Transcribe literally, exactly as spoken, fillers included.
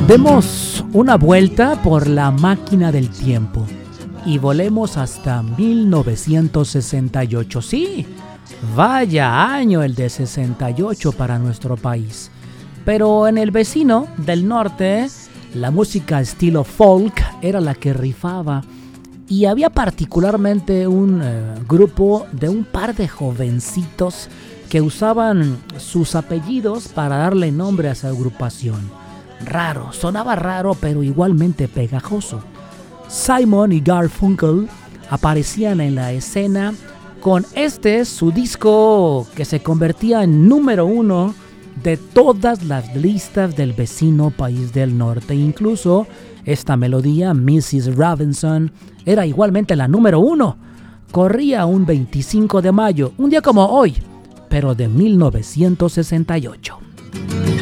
Demos una vuelta por la máquina del tiempo y volemos hasta mil novecientos sesenta y ocho. Sí, vaya año el de sesenta y ocho para nuestro país. Pero en el vecino del norte, la música estilo folk era la que rifaba. Y había particularmente un eh, grupo de un par de jovencitos que usaban sus apellidos para darle nombre a esa agrupación. Raro, sonaba raro, pero igualmente pegajoso. Simon y Garfunkel aparecían en la escena con este, su disco que se convertía en número uno de todas las listas del vecino país del norte. Incluso esta melodía, missus Robinson, era igualmente la número uno. Corría un veinticinco de mayo, un día como hoy, pero de mil novecientos sesenta y ocho.